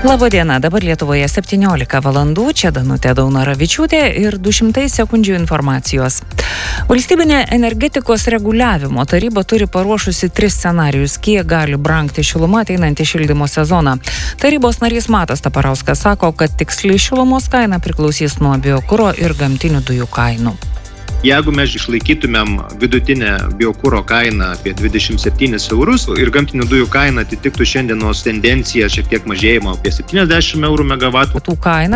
Labadiena, dabar Lietuvoje 17 valandų, čia Danutė Daunaravičiūtė ir 200 sekundžių informacijos. Valstybinė energetikos reguliavimo taryba turi paruošusi 3 scenarijus, kiek gali brangti šiluma ateinantį šildymo sezoną. Tarybos narys Matas Taparauskas sako, kad tiksli šilumos kaina priklausys nuo biokuro ir gamtinių dujų kainų. Jeigu mes išlaikytumėm vidutinę biokuro kainą apie 27 eurus ir gamtinių dujų kaina atitiktų šiandienos tendenciją šiek tiek mažėjimo apie 70 eurų megavatų. Tų kaina